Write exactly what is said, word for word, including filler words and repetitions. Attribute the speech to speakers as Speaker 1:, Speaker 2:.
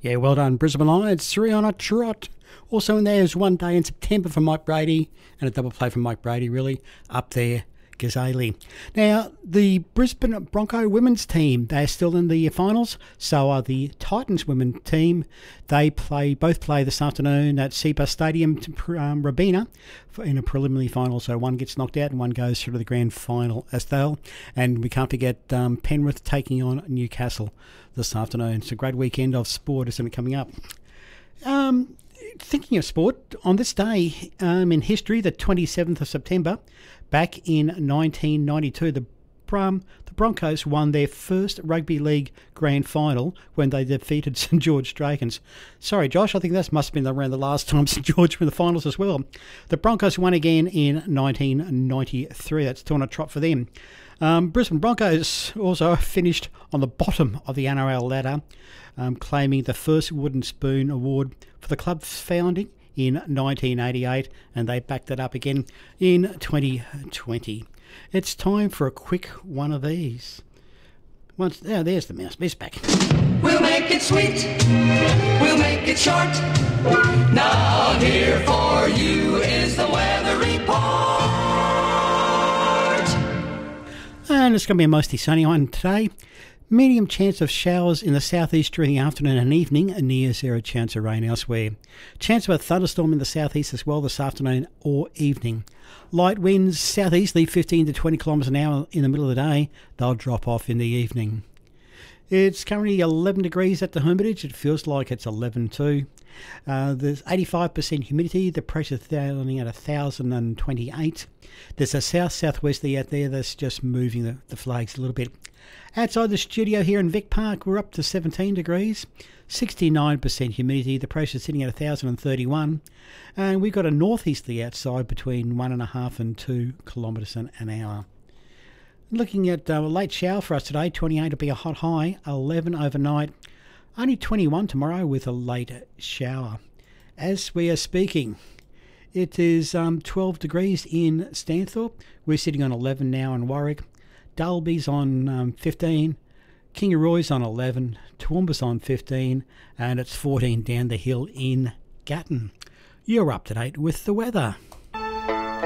Speaker 1: Yeah, well done, Brisbane Lions. Three on a trot. Also in there is one day in September for Mike Brady, and a double play from Mike Brady, really, up there, Gazali. Now, the Brisbane Bronco women's team, they're still in the finals. So are the Titans women team. They play both play this afternoon at Sepa Stadium to um, Robina in a preliminary final. So one gets knocked out and one goes through to the grand final as well. And we can't forget um, Penrith taking on Newcastle this afternoon. It's a great weekend of sport, isn't it, coming up? Um... Thinking of sport, on this day um, in history, the twenty-seventh of September, back in nineteen ninety-two, the, um, the Broncos won their first rugby league grand final when they defeated St George Dragons. Sorry, Josh, I think that must have been around the last time St George were in the finals as well. The Broncos won again in nineteen ninety-three. That's two on a trot for them. Um, Brisbane Broncos also finished on the bottom of the N R L ladder, um, claiming the first Wooden Spoon Award for the club's founding in nineteen eighty-eight, and they backed it up again in twenty twenty. It's time for a quick one of these. Once, oh, there's the mouse. Mouse back.
Speaker 2: We'll make it sweet. We'll make it short. Now here for you is the weather report.
Speaker 1: And it's going to be a mostly sunny one today. Medium chance of showers in the southeast during the afternoon and evening, and near zero chance of rain elsewhere. Chance of a thunderstorm in the southeast as well this afternoon or evening. Light winds southeasterly fifteen to twenty kilometres an hour in the middle of the day. They'll drop off in the evening. It's currently eleven degrees at the Hermitage. It feels like it's eleven too. Uh, there's eighty-five percent humidity. The pressure standing at one thousand twenty-eight. There's a south-southwesterly out there that's just moving the, the flags a little bit. Outside the studio here in Vic Park, we're up to seventeen degrees, sixty-nine percent humidity. The pressure sitting at one thousand thirty-one. And we've got a northeasterly outside between one and a half and two kilometres an, an hour. Looking at uh, a late shower for us today, twenty-eight will be a hot high, eleven overnight. Only twenty-one tomorrow with a late shower. As we are speaking, it is um, twelve degrees in Stanthorpe. We're sitting on eleven now in Warwick. Dalby's on um, fifteen. Kingaroy's on eleven. Toowoomba's on fifteen. And it's fourteen down the hill in Gatton. You're up to date with the weather.